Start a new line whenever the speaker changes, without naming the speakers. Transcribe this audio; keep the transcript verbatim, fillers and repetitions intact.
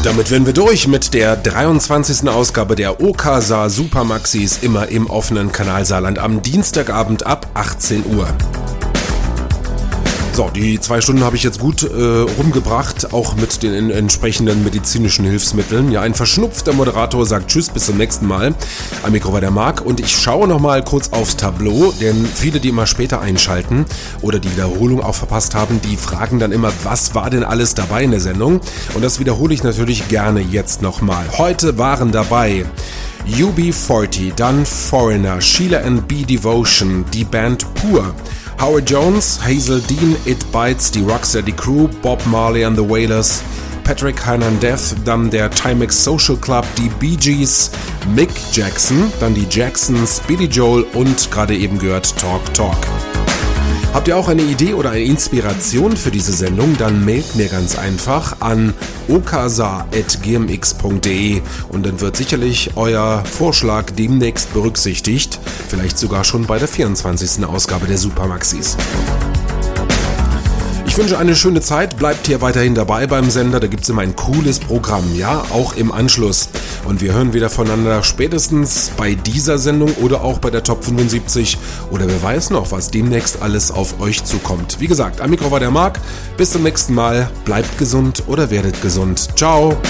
Damit wären wir durch mit der dreiundzwanzigsten Ausgabe der O K S A Super Maxis, immer im offenen Kanal Saarland am Dienstagabend ab achtzehn Uhr. So, die zwei Stunden habe ich jetzt gut äh, rumgebracht, auch mit den in, entsprechenden medizinischen Hilfsmitteln. Ja, ein verschnupfter Moderator sagt Tschüss, bis zum nächsten Mal. Am Mikro war der Marc und ich schaue nochmal kurz aufs Tableau, denn viele, die immer später einschalten oder die Wiederholung auch verpasst haben, die fragen dann immer, was war denn alles dabei in der Sendung? Und das wiederhole ich natürlich gerne jetzt nochmal. Heute waren dabei U B vierzig, dann Foreigner, Sheila and B Devotion, die Band Pur, Howard Jones, Hazel Dean, It Bites, die Rocksteady Crew, Bob Marley and the Wailers, Patrick Hernandez, dann der Timex Social Club, die Bee Gees, Mick Jackson, dann die Jacksons, Billy Joel und gerade eben gehört Talk Talk. Habt ihr auch eine Idee oder eine Inspiration für diese Sendung? Dann mailt mir ganz einfach an o k s a at g m x punkt d e und dann wird sicherlich euer Vorschlag demnächst berücksichtigt. Vielleicht sogar schon bei der vierundzwanzigsten Ausgabe der Super Maxis. Ich wünsche eine schöne Zeit, bleibt hier weiterhin dabei beim Sender, da gibt es immer ein cooles Programm, ja, auch im Anschluss. Und wir hören wieder voneinander spätestens bei dieser Sendung oder auch bei der Top fünfundsiebzig oder wer weiß noch, was demnächst alles auf euch zukommt. Wie gesagt, am Mikro war der Marc, bis zum nächsten Mal, bleibt gesund oder werdet gesund. Ciao!